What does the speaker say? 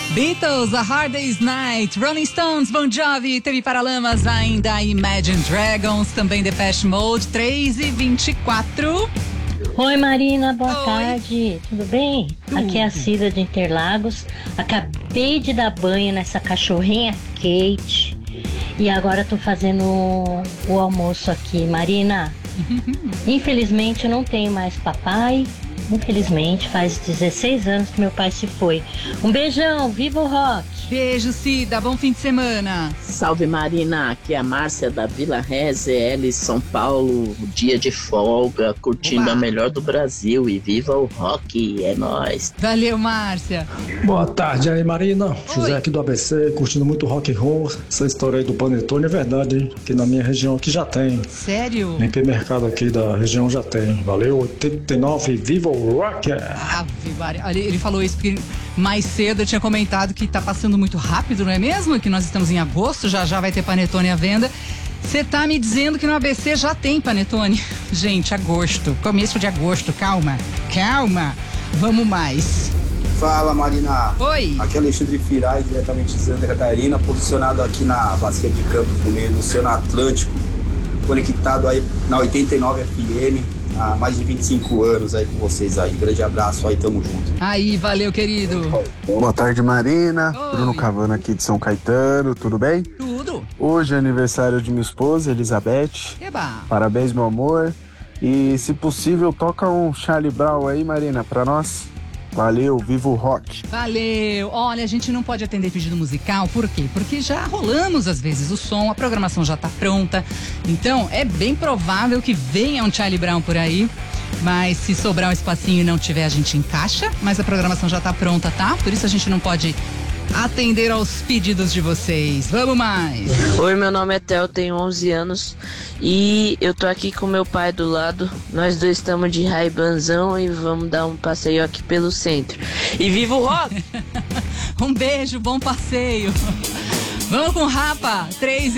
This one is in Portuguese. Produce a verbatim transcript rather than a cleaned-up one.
Beatles, A Hard Day's Night, Rolling Stones, Bon Jovi, teve Paralamas ainda, Imagine Dragons, também Depeche Mode, três e vinte e quatro. Oi Marina, boa Oi. tarde, tudo bem? Tudo. Aqui é a Cida de Interlagos. Acabei de dar banho nessa cachorrinha Kate e agora tô fazendo o almoço aqui. Marina, infelizmente eu não tenho mais papai. Infelizmente, faz dezesseis anos que meu pai se foi. Um beijão, viva o rock! Beijo, Cida, bom fim de semana. Salve Marina, aqui é a Márcia da Vila Reze, L, São Paulo, dia de folga, curtindo Oba. a melhor do Brasil e viva o rock, é nóis. Valeu, Márcia. Boa tarde aí, Marina. José Oi. aqui do A B C, curtindo muito rock and roll. Essa história aí do Panetone é verdade, hein? Aqui na minha região aqui já tem. Sério? Nem mercado aqui da região já tem. Valeu, oitenta e nove, viva o rock! Ave Maria. Olha, ele falou isso porque mais cedo eu tinha comentado que tá passando muito rápido, não é mesmo? Que nós estamos em agosto, já já vai ter Panetone à venda. Você tá me dizendo que no A B C já tem Panetone? Gente, agosto, começo de agosto, calma, calma, vamos mais. Fala Marina, Oi. aqui é Alexandre Firai, diretamente de Santa Catarina, posicionado aqui na Bacia de Campos, no meio do Oceano Atlântico, conectado aí na oitenta e nove F M, há mais de vinte e cinco anos aí com vocês aí. Grande abraço aí, tamo junto. Aí, valeu, querido. Boa tarde, Marina. Oi. Bruno Cavano aqui de São Caetano, tudo bem? Tudo. Hoje é aniversário de minha esposa, Elizabeth. Eba. Parabéns, meu amor. E, se possível, toca um Charlie Brown aí, Marina, pra nós. Valeu, viva o rock. Valeu. Olha, a gente não pode atender pedido musical, por quê? Porque já rolamos às vezes o som, a programação já tá pronta. Então, é bem provável que venha um Charlie Brown por aí. Mas se sobrar um espacinho e não tiver, a gente encaixa. Mas a programação já tá pronta, tá? Por isso a gente não pode atender aos pedidos de vocês. Vamos mais. Oi, meu nome é Theo, tenho onze anos e eu tô aqui com meu pai do lado. Nós dois estamos de Ray-Banzão e vamos dar um passeio aqui pelo centro. E viva o rock! Um beijo, bom passeio. Vamos com Rapa, três